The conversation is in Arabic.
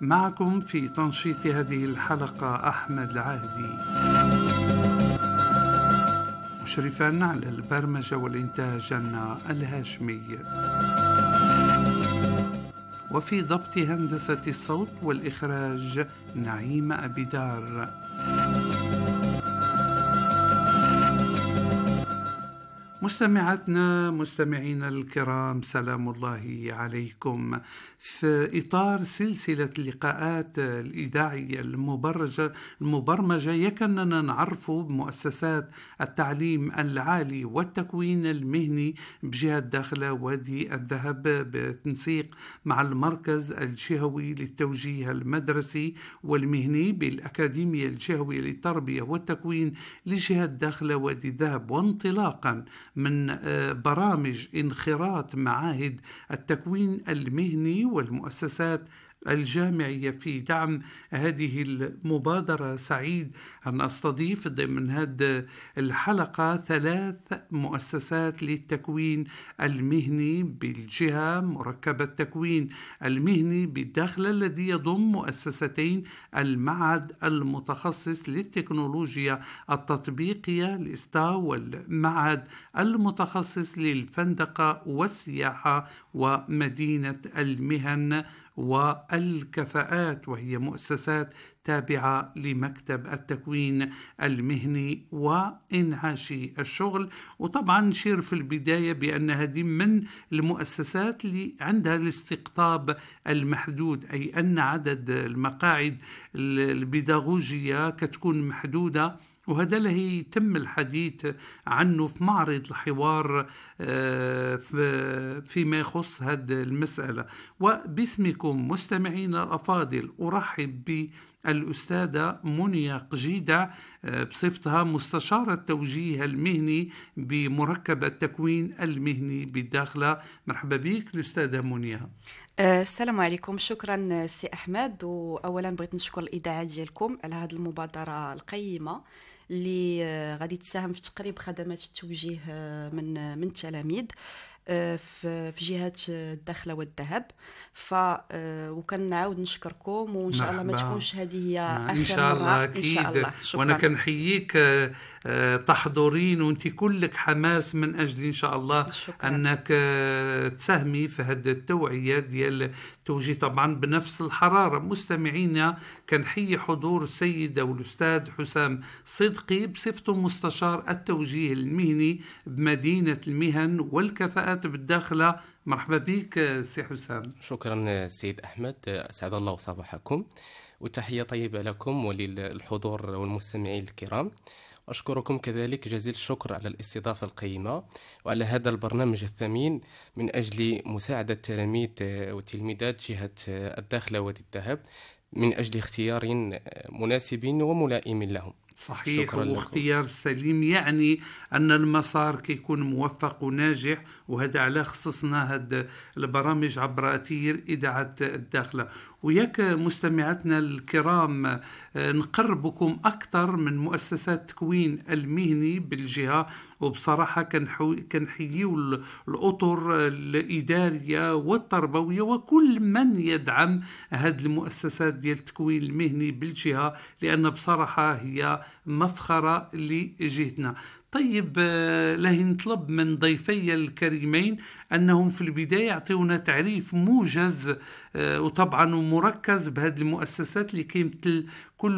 معكم في تنشيط هذه الحلقة أحمد العاهدي، مشرفا على البرمجة والإنتاج الهاشمي، وفي ضبط هندسة الصوت والإخراج نعيم أبيدار. مستمعينا الكرام، سلام الله عليكم. في إطار سلسلة اللقاءات الإذاعية المبرمجة يكننا نعرف بمؤسسات التعليم العالي والتكوين المهني بجهة داخلة وادي الذهب بالتنسيق مع المركز الجهوي للتوجيه المدرسي والمهني بالأكاديمية الجهوية للتربية والتكوين لجهة داخلة وادي الذهب، وانطلاقا من برامج انخراط معاهد التكوين المهني والمؤسسات الجامعية في دعم هذه المبادرة. سعيد أن أستضيف ضمن هذه الحلقة 3 مؤسسات للتكوين المهني بالجهة، مركب التكوين المهني بالداخل الذي يضم مؤسستين: المعهد المتخصص للتكنولوجيا التطبيقية الإستا، والمعهد المتخصص للفندقة والسياحة ومدينة المهن والكفاءات، وهي مؤسسات تابعة لمكتب التكوين المهني وإنعاش الشغل. وطبعا نشير في البداية بأن هذه من المؤسسات اللي عندها الاستقطاب المحدود، أي أن عدد المقاعد البيداغوجية كتكون محدودة، وهذا اللي يتم الحديث عنه في معرض الحوار فيما يخص هذه المسألة. وباسمكم مستمعين الأفاضل أرحب بالأستاذة منيا قجيدة بصفتها مستشارة التوجيه المهني بمركب التكوين المهني بالداخلة. مرحبا بك الأستاذة منيا. السلام عليكم، شكرا سي أحمد. وأولا بغيت نشكر الإذاعة ديالكم على هذه المبادرة القيمة اللي غادي تساهم في تقريب خدمات التوجيه من التلاميذ في جهات الداخلة والذهب. وكنعاود نشكركم، وإن شاء الله ما تكونش هذه هي آخر إن شاء الله مرة. أكيد. إن شاء الله. وأنا كنحييك تحضرين وأنت كلك حماس من أجل إن شاء الله شكرا. أنك تساهمي في هذه التوعية ديال التوجيه طبعا بنفس الحرارة. مستمعينا، كنحيي حضور السيدة والأستاذ حسام صدقي بصفته مستشار التوجيه المهني بمدينة المهن والكفاءات بالداخلة. مرحبا بك سي حسام. شكرا سيد أحمد، أسعد الله صباحكم، وتحية طيبة لكم وللحضور والمستمعين الكرام. أشكركم كذلك جزيل الشكر على الاستضافة القيمة وعلى هذا البرنامج الثمين من أجل مساعدة تلاميذ وتلميذات جهة الداخلة وادي الذهب من أجل اختيار مناسب وملائم لهم. صحيح، واختيار سليم يعني أن المسار كيكون موفق وناجح، وهذا على خصصنا هذا البرامج عبر أثير إذاعة الداخلة. وياك مستمعاتنا الكرام، نقربكم أكثر من مؤسسات تكوين المهني بالجهة، وبصراحة كنحييو الأطر الإدارية والتربوية وكل من يدعم هذه المؤسسات ديال التكوين المهني بالجهة، لأن بصراحة هي مفخرة لجهتنا. طيب، له نطلب من ضيفي الكريمين أنهم في البداية يعطيونا تعريف موجز وطبعا مركز بهذه المؤسسات اللي كيمثل كل